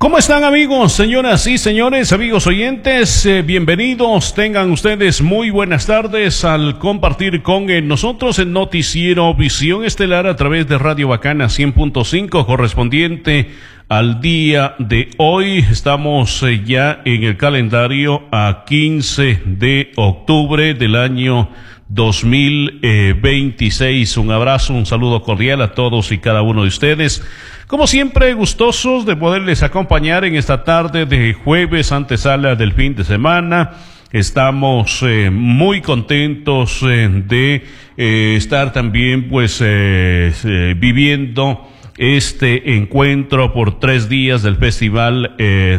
¿Cómo están, amigos, señoras y señores, amigos oyentes? Bienvenidos, tengan ustedes muy buenas tardes al compartir con nosotros el noticiero Visión Estelar a través de Radio Bacana 100.5 correspondiente al día de hoy. Estamos ya en el calendario a 15 de octubre del año 2026. Un abrazo, un saludo cordial a todos y cada uno de ustedes. Como siempre, gustosos de poderles acompañar en esta tarde de jueves, antesala del fin de semana. Estamos muy contentos de estar también viviendo este encuentro por 3 días del festival